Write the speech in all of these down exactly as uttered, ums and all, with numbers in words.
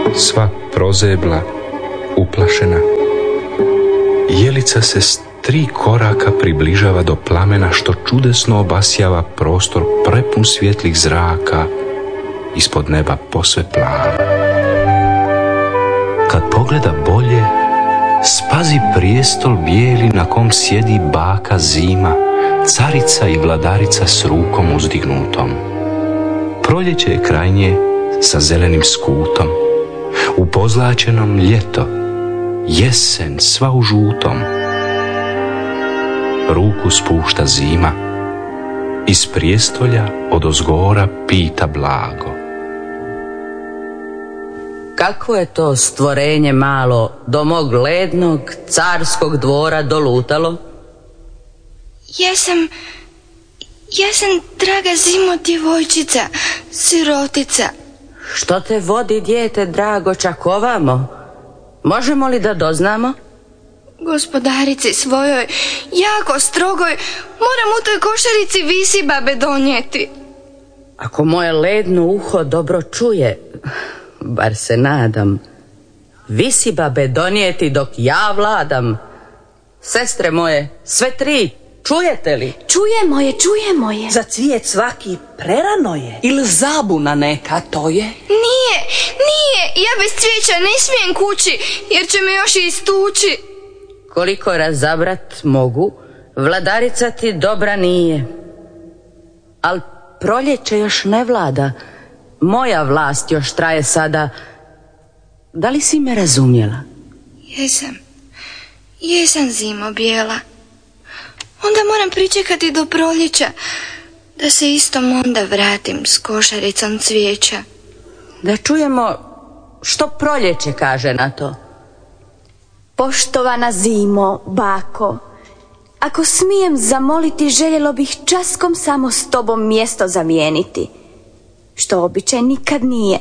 sva prozebla, uplašena. Jelica se s tri koraka približava do plamena što čudesno obasjava prostor prepun svjetlih zraka, ispod neba posve plava. Kad pogleda bolje, spazi prijestol bijeli na kom sjedi baka Zima, carica i vladarica s rukom uzdignutom. Proljeće je kraj nje sa zelenim skutom, u pozlačenom ljeto, jesen sva u žutom. Ruku spušta Zima, iz prijestolja odozgora pita blago: kako je to stvorenje malo do mog lednog carskog dvora dolutalo? Ja sam, ja sam, draga Zimo, djevojčica, sirotica. Što te vodi, dijete drago, čak ovamo? Možemo li da doznamo? Gospodarici svojoj, jako strogoj, moram u toj košarici visibabe donijeti. Ako moje ledno uho dobro čuje, bar se nadam, visibabe donijeti dok ja vladam. Sestre moje, sve tri, čujete li? Čujemo je, čujemo je. Za cvijet svaki prerano je. Ili zabuna neka to je? Nije, nije, ja bez cvijeća ne smijem kući, jer će me još i istući. Koliko razabrat mogu, vladarica ti dobra nije. Al proljeće još ne vlada, moja vlast još traje sada. Da li si me razumjela? Jesam, jesam, Zimo bijela. Onda moram pričekati do proljeća, da se istom onda vratim s košaricom cvijeća. Da čujemo što proljeće kaže na to. Poštovana Zimo, bako, ako smijem zamoliti, željelo bih časkom samo s tobom mjesto zamijeniti, što običaj nikad nije.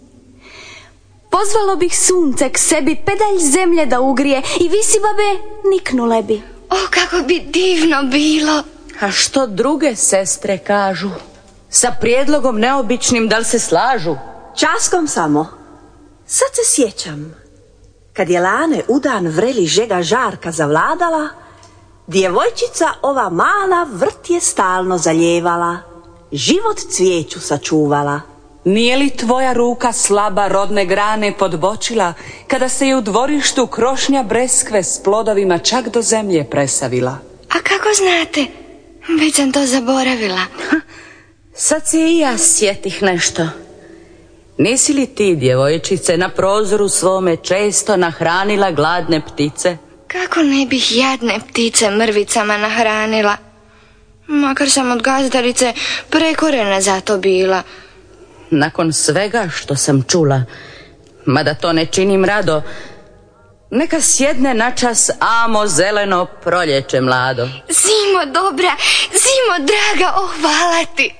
Pozvalo bih sunce k sebi, pedalj zemlje da ugrije i visibabe niknule bi. O, kako bi divno bilo! A što druge sestre kažu? Sa prijedlogom neobičnim, da li se slažu? Časkom samo. Sad se sjećam, kad je lane u dan vreli žega žarka zavladala, djevojčica ova mala vrt je stalno zaljevala, život cvijeću sačuvala. Nije li tvoja ruka slaba rodne grane podbočila, kada se je u dvorištu krošnja breskve s plodovima čak do zemlje presavila? A kako znate? Već sam to zaboravila. Sad se i ja sjetih nešto. Nisi li ti, djevojčice, na prozoru svome često nahranila gladne ptice? Kako ne bih jadne ptice mrvicama nahranila? Makar sam od gazdarice prekorena za to bila. Nakon svega što sam čula, mada to ne činim rado, neka sjedne načas amo zeleno proljeće mlado. Zimo dobra, Zimo draga, oh hvala ti.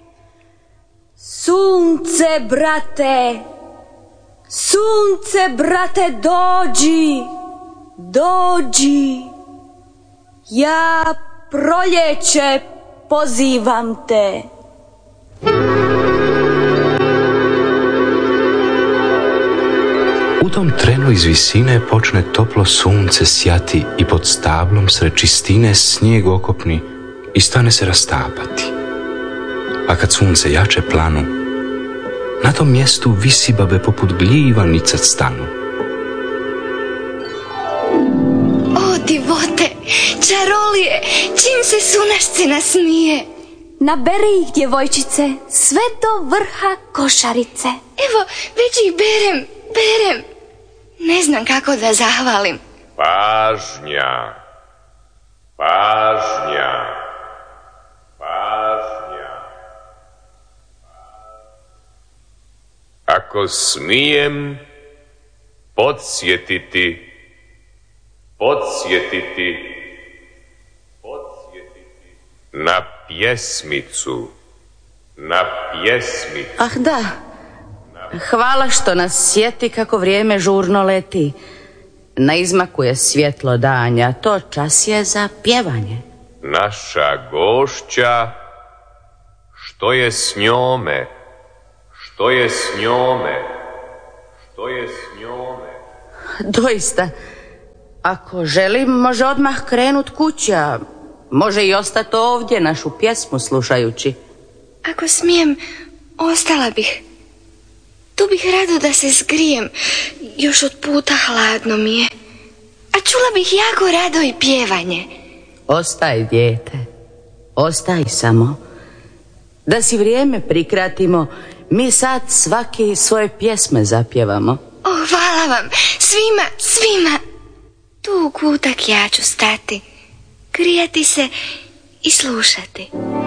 Sunce, brate, sunce, brate, dođi, dođi. Ja proljeće pozivam te. U tom trenu iz visine počne toplo sunce sjati i pod stablom sred čistine snijeg okopni i stane se rastapati. A kad sunce jače planu, na tom mjestu visibabe poput gljiva nicat stanu. O divote, čarolije, čim se sunašci nasmije. Naberi ih, djevojčice, sve do vrha košarice. Evo, već ih berem, berem. Ne znam kako da zahvalim. Pažnja, pažnja, pažnja. Ako smijem podsjetiti, podsjetiti, podsjetiti na pjesmicu, na pjesmicu. Ah da, hvala što nas sjeti kako vrijeme žurno leti. Na izmaku je svjetlo danja, to čas je za pjevanje. Naša gošća, što je s njome, što je s njome? Što je s njome? Doista, ako želim, može odmah krenut kući, a može i ostati ovdje našu pjesmu slušajući. Ako smijem, ostala bih. Tu bih rado da se zgrijem, još od puta hladno mi je. A čula bih jako rado i pjevanje. Ostaj, dijete, ostaj samo. Da si vrijeme prikratimo, mi sad svaki svoje pjesme zapjevamo. O, hvala vam, svima, svima. Tu u kutak ja ću stati, grijati se i slušati.